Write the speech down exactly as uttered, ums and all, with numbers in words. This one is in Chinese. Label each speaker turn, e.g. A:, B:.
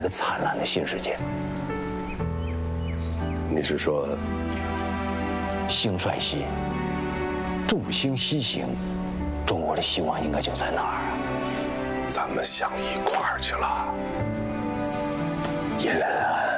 A: 个灿烂的新世界。
B: 你是说，
A: 兴衰兮，众星西行，中国的希望应该就在那儿啊。
B: 咱们想一块儿去了，
A: 延安。